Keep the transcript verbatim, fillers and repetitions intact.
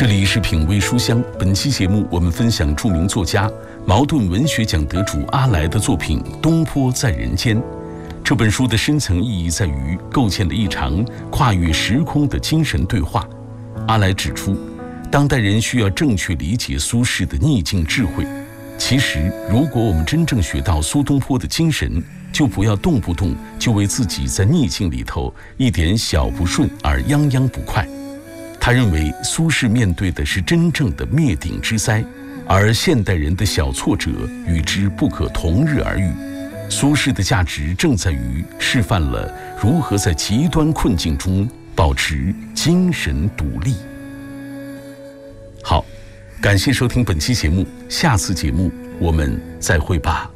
这里是品味书香，本期节目我们分享著名作家、茅盾文学奖得主阿来的作品《东坡在人间》。这本书的深层意义在于构建了一场跨越时空的精神对话。阿来指出，当代人需要正确理解苏轼的逆境智慧。其实，如果我们真正学到苏东坡的精神，就不要动不动就为自己在逆境里头一点小不顺而泱泱不快。他认为苏轼面对的是真正的灭顶之灾，而现代人的小挫折与之不可同日而语。苏轼的价值正在于示范了如何在极端困境中保持精神独立。好，感谢收听本期节目，下次节目我们再会吧。